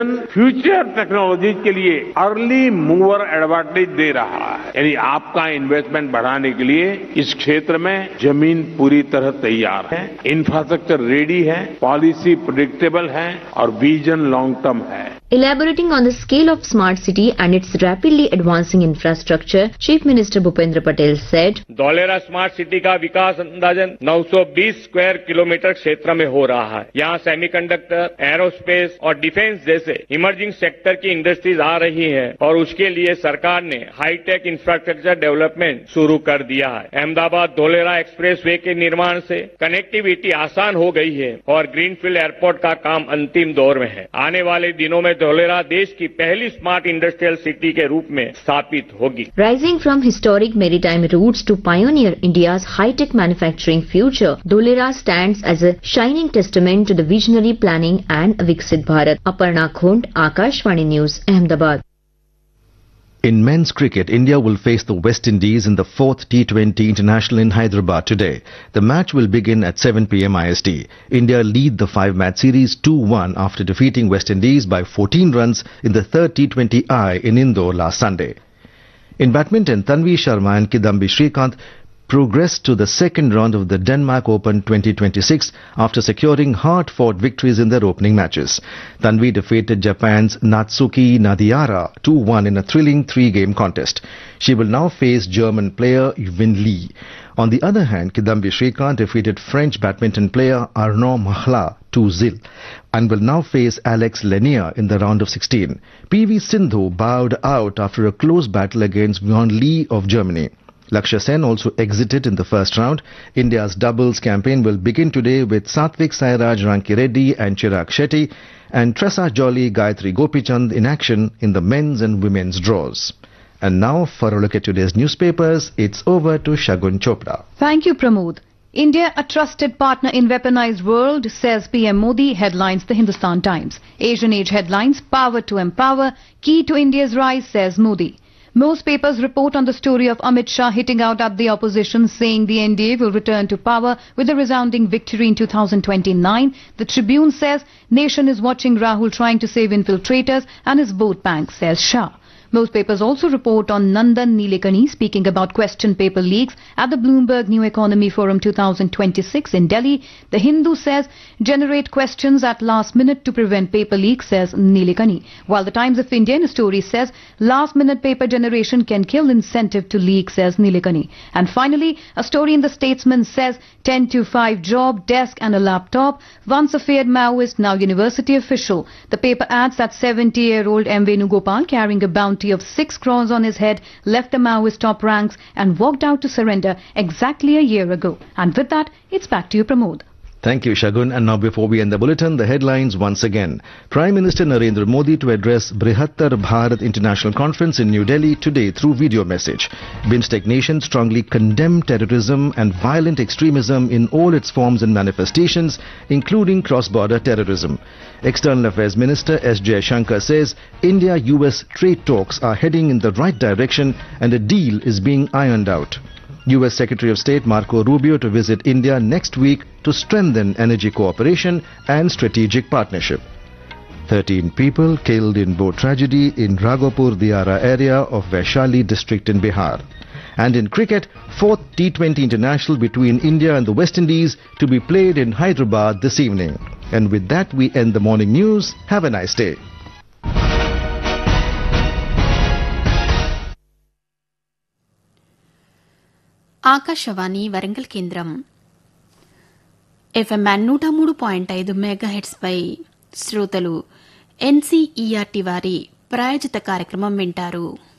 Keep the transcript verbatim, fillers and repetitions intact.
Future technology के लिए early mover advantage दे रहा है, यानी आपका इन्वेस्टमेंट बढ़ाने के लिए इस क्षेत्र में जमीन पूरी तरह तैयार है, इंफ्रास्ट्रक्चर रेडी है, पॉलिसी प्रेडिक्टेबल है और विजन लॉन्ग टर्म है. Elaborating on the scale of smart city and its rapidly advancing infrastructure, Chief Minister Bhupendra Patel said, Dholera smart city का विकास अंदाजन नौ सौ बीस स्क्वायर किलोमीटर क्षेत्र में हो रहा है. यहाँ सेमीकंडक्टर, एरोस्पेस और डिफेंस जैसे इमर्जिंग सेक्टर की इंडस्ट्रीज आ रही हैं और उसके लिए सरकार ने हाईटेक इंफ्रास्ट्रक्चर डेवलपमेंट शुरू कर दिया है. अहमदाबाद धौलेरा एक्सप्रेस वे के निर्माण से कनेक्टिविटी आसान हो गई है और ग्रीनफील्ड एयरपोर्ट का काम अंतिम दौर में है. आने वाले दिनों में धौलेरा देश की पहली स्मार्ट इंडस्ट्रियल सिटी के रूप में स्थापित होगी. Rising from historic maritime roots to pioneer India's high-tech manufacturing future, Dholera stands as a shining testament to the visionary planning and Viksit Bharat. Aparna Khund, Akashvani News, Ahmedabad. In men's cricket, India will face the West Indies in the fourth T twenty International in Hyderabad today. The match will begin at seven p m I S T. India lead the five-match series two one after defeating West Indies by fourteen runs in the third T twenty I in Indore last Sunday. In badminton, Tanvi Sharma and Kidambi Srikanth progressed to the second round of the Denmark Open twenty twenty-six after securing hard-fought victories in their opening matches. Tanvi defeated Japan's Natsuki Nadiara two one in a thrilling three-game contest. She will now face German player Yvonne Lee. On the other hand, Kidambi Srikanth defeated French badminton player Arnaud Mahla two nil and will now face Alex Lenier in the round of sixteen. P V Sindhu bowed out after a close battle against Yvonne Lee of Germany. Lakshya Sen also exited in the first round. India's doubles campaign will begin today with Satvik Sairaj Rankireddy and Chirag Shetty and Tressa Jolly Gayatri Gopichand in action in the men's and women's draws. And now for a look at today's newspapers, it's over to Shagun Chopra. Thank you, Pramod. India, a trusted partner in weaponized world, says P M Modi, headlines the Hindustan Times. Asian Age headlines, power to empower, key to India's rise, says Modi. Most papers report on the story of Amit Shah hitting out at the opposition, saying the N D A will return to power with a resounding victory in two thousand twenty-nine. The Tribune says nation is watching Rahul trying to save infiltrators and his vote bank, says Shah. Most papers also report on Nandan Nilekani speaking about question paper leaks at the Bloomberg New Economy Forum two thousand twenty-six in Delhi. The Hindu says generate questions at last minute to prevent paper leaks, says Nilekani. While the Times of India in a story says last minute paper generation can kill incentive to leak, says Nilekani. And finally, a story in the Statesman says ten to five job, desk and a laptop. Once a feared Maoist, now university official. The paper adds that seventy-year-old M. Venugopal carrying a bounty of six crores on his head left the Maoist top ranks and walked out to surrender exactly a year ago. And with that, it's back to you, Pramod. Thank you, Shagun. And now before we end the bulletin, the headlines once again. Prime Minister Narendra Modi to address Brihattar Bharat International Conference in New Delhi today through video message. BIMSTEC nations strongly condemn terrorism and violent extremism in all its forms and manifestations, including cross-border terrorism. External Affairs Minister S. Jaishankar says India U S trade talks are heading in the right direction and a deal is being ironed out. U S Secretary of State Marco Rubio to visit India next week to strengthen energy cooperation and strategic partnership. thirteen people killed in boat tragedy in Raghopur Diara area of Vaishali district in Bihar. And in cricket, fourth T twenty International between India and the West Indies to be played in Hyderabad this evening. And with that, we end the morning news. Have a nice day. Akashvani Warangal కేంద్రం FM నూట మూడు point ఐదు megahertz పై శ్రోతలు NCERT వారి ప్రాయోజిత కార్యక్రమం వింటారు.